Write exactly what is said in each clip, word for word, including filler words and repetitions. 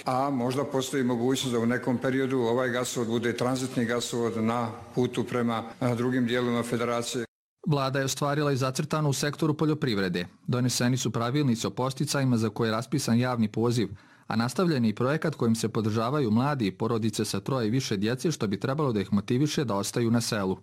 a možda postoji mogućnost da u nekom periodu ovaj gasovod bude tranzitni gasovod na putu prema drugim dijelovima federacije. Vlada je ostvarila i zacrtano u sektoru poljoprivrede. Doneseni su pravilnici o podsticajima za koje je raspisan javni poziv, a nastavljen je i projekat kojim se podržavaju mladi i porodice sa troje i više djece, što bi trebalo da ih motiviše da ostaju na selu.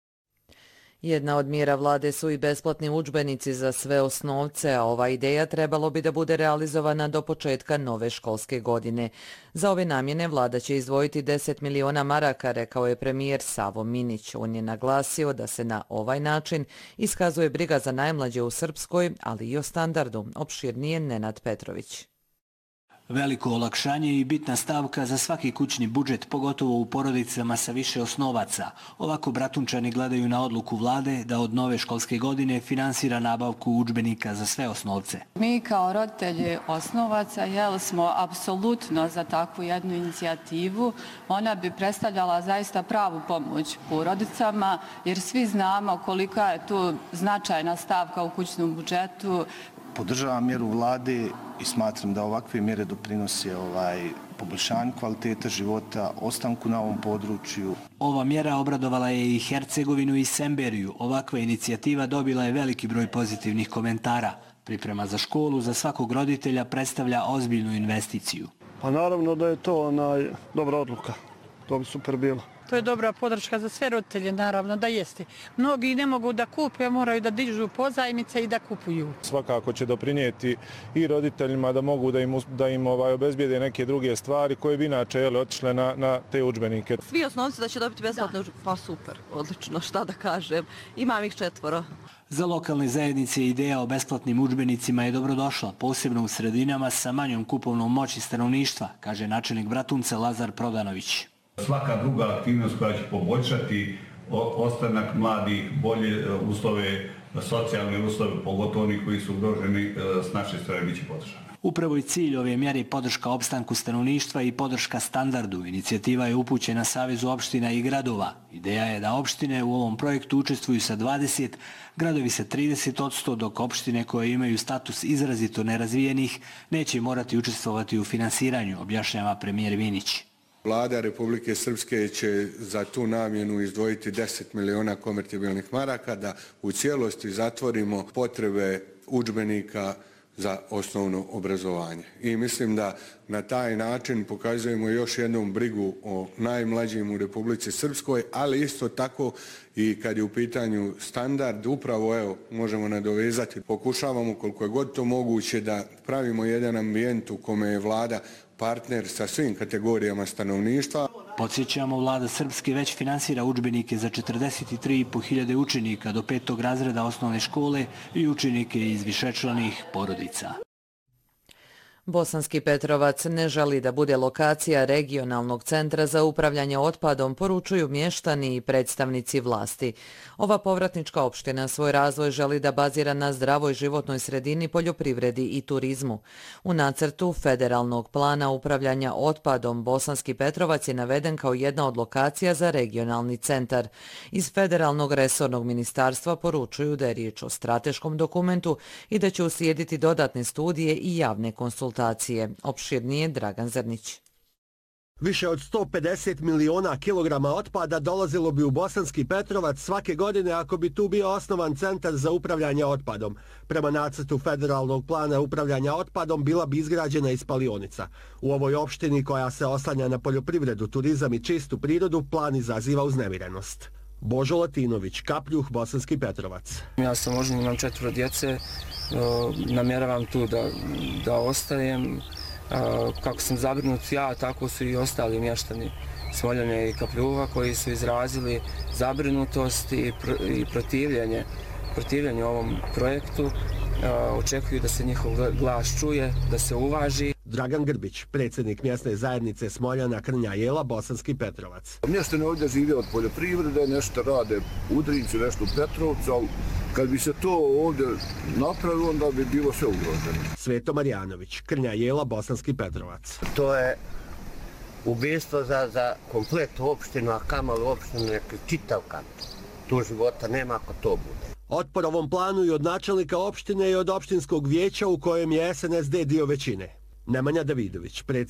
Jedna od mjera vlade su i besplatni udžbenici za sve osnovce, a ova ideja trebalo bi da bude realizovana do početka nove školske godine. Za ove namjene vlada će izdvojiti deset miliona maraka, rekao je premijer Savo Minić. On je naglasio da se na ovaj način iskazuje briga za najmlađe u Srpskoj, ali i o standardu. Opširnije Nenad Petrović. Veliko olakšanje i bitna stavka za svaki kućni budžet, pogotovo u porodicama sa više osnovaca. Ovako Bratunčani gledaju na odluku vlade da od nove školske godine finansira nabavku udžbenika za sve osnovce. Mi kao roditelji osnovaca jel, smo apsolutno za takvu jednu inicijativu. Ona bi predstavljala zaista pravu pomoć porodicama, jer svi znamo kolika je tu značajna stavka u kućnom budžetu. Podržavam mjeru vlade i smatram da ovakve mjere doprinose ovaj, poboljšanju kvalitete života, ostanku na ovom području. Ova mjera obradovala je i Hercegovinu i Semberiju. Ovakva inicijativa dobila je veliki broj pozitivnih komentara. Priprema za školu za svakog roditelja predstavlja ozbiljnu investiciju. Pa naravno da je to onaj, dobra odluka. To bi super bilo. To je dobra podrška za sve roditelje, naravno da jeste. Mnogi ne mogu da kupe, moraju da dižu pozajmice i da kupuju. Svakako će doprinijeti i roditeljima da mogu da im, da im ovaj, obezbijede neke druge stvari koje bi inače jeli, otišle na, na te udžbenike. Svi osnovci da će dobiti besplatne udžbenike. Pa super, odlično, šta da kažem. Imam ih četvoro. Za lokalne zajednice ideja o besplatnim udžbenicima je dobrodošla, posebno u sredinama sa manjom kupovnom moći stanovništva, kaže načelnik Bratunca Lazar Prodanović. Svaka druga aktivnost koja će poboljšati ostanak mladih, bolje uslove, socijalne uslove, pogotovo oni koji su ugroženi s naše strane, bit će podržana. Upravo i cilj ove mjere je podrška opstanku stanovništva i podrška standardu. Inicijativa je upućena Savezu opština i gradova. Ideja je da opštine u ovom projektu učestvuju sa dvadeset, gradovi sa trideset posto, dok opštine koje imaju status izrazito nerazvijenih neće morati učestvovati u finansiranju, objašnjava premijer Vinić. Vlada Republike Srpske će za tu namjenu izdvojiti deset miliona konvertibilnih maraka da u cijelosti zatvorimo potrebe udžbenika za osnovno obrazovanje. I mislim da na taj način pokazujemo još jednom brigu o najmlađim u Republici Srpskoj, ali isto tako i kad je u pitanju standard, upravo evo možemo nadovezati, pokušavamo koliko je god to moguće da pravimo jedan ambijent u kome je vlada partner sa svim kategorijama stanovništva. Podsjećamo, vlada Srpske već finansira udžbenike za četrdeset tri i po hiljade učenika do petog razreda osnovne škole i učenike iz višečlanih porodica. Bosanski Petrovac ne želi da bude lokacija regionalnog centra za upravljanje otpadom, poručuju mještani i predstavnici vlasti. Ova povratnička opština svoj razvoj želi da bazira na zdravoj životnoj sredini, poljoprivredi i turizmu. U nacrtu federalnog plana upravljanja otpadom Bosanski Petrovac je naveden kao jedna od lokacija za regionalni centar. Iz federalnog resornog ministarstva poručuju da je riječ o strateškom dokumentu i da će uslijediti dodatne studije i javne konsultacije. Opširnije Dragan Zrnić. Više od sto pedeset miliona kilograma otpada dolazilo bi u Bosanski Petrovac svake godine ako bi tu bio osnovan centar za upravljanje otpadom. Prema nacrtu federalnog plana upravljanja otpadom bila bi izgrađena i spalionica. U ovoj opštini koja se oslanja na poljoprivredu, turizam i čistu prirodu plan izaziva uznemirenost. Božo Latinović, Kapljuh, Bosanski Petrovac. Ja sam možda imam četvoro djece, namjeravam tu da, da ostajem. Kako sam zabrinut ja, tako su i ostali mještani Smoljane i Kapljuha koji su izrazili zabrinutost i, pr i protivljenje, protivljenje ovom projektu. Očekuju da se njihov glas čuje, da se uvaži. Dragan Grbić, predsjednik mjesne zajednice Smoljana Krnja Jela, Bosanski Petrovac. Mještani ovdje žive od poljoprivrede, nešto rade u Udrincu, nešto u Petrovcu, ali kad bi se to ovdje napravilo, onda bi bilo sve ugroženo. Sveto Marjanović, Krnja Jela, Bosanski Petrovac. To je ubistvo za, za komplet opštinu, a kamal opštinu neki čitav kamp. Tu života nema ako to bude. Otpor ovom planu i od načelnika opštine i od opštinskog vijeća u kojem je S N S D dio većine. Nemanja Davidović, predsjednik